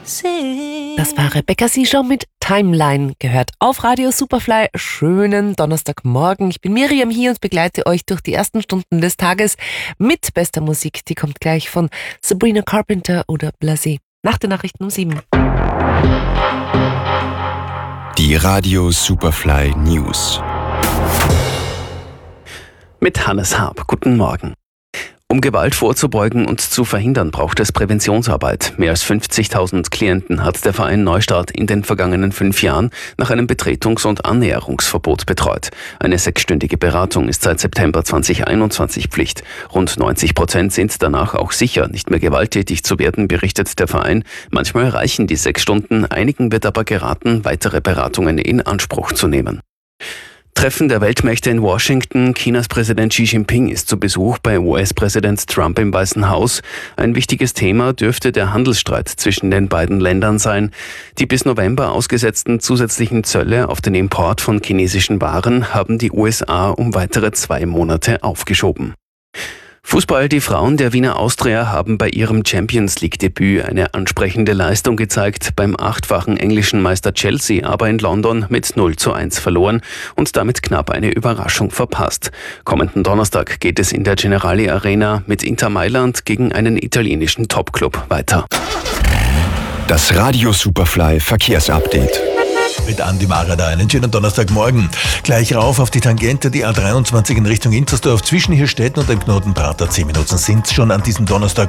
Das war Rebecca Sischer mit Timeline, gehört auf Radio Superfly. Schönen Donnerstagmorgen. Ich bin Miriam hier und begleite euch durch die ersten Stunden des Tages mit bester Musik. Die kommt gleich von Sabrina Carpenter oder Blasé. Nach den Nachrichten um 7. Die Radio Superfly News. Mit Hannes Haab. Guten Morgen. Um Gewalt vorzubeugen und zu verhindern, braucht es Präventionsarbeit. Mehr als 50.000 Klienten hat der Verein Neustart in den vergangenen 5 Jahren nach einem Betretungs- und Annäherungsverbot betreut. Eine 6-stündige Beratung ist seit September 2021 Pflicht. Rund 90% sind danach auch sicher, nicht mehr gewalttätig zu werden, berichtet der Verein. Manchmal reichen die 6 Stunden, einigen wird aber geraten, weitere Beratungen in Anspruch zu nehmen. Treffen der Weltmächte in Washington. Chinas Präsident Xi Jinping ist zu Besuch bei US-Präsident Trump im Weißen Haus. Ein wichtiges Thema dürfte der Handelsstreit zwischen den beiden Ländern sein. Die bis November ausgesetzten zusätzlichen Zölle auf den Import von chinesischen Waren haben die USA um weitere 2 Monate aufgeschoben. Fußball. Die Frauen der Wiener Austria haben bei ihrem Champions-League-Debüt eine ansprechende Leistung gezeigt, beim 8-fachen englischen Meister Chelsea aber in London mit 0:1 verloren und damit knapp eine Überraschung verpasst. Kommenden Donnerstag geht es in der Generali Arena mit Inter Mailand gegen einen italienischen Topclub weiter. Das Radio Superfly Verkehrsupdate. Mit Andi Marada einen schönen Donnerstagmorgen. Gleich rauf auf die Tangente, die A23 in Richtung Inzersdorf zwischen Hirstetten und dem Knoten Prater. 10 Minuten sind schon an diesem Donnerstag.